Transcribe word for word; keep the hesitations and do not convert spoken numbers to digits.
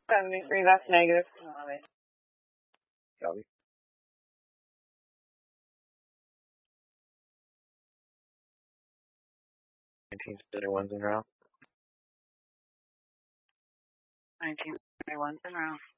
seventy-three, that's negative. Copy. nineteen seventy-one's in route. nineteen seventy-one's in route.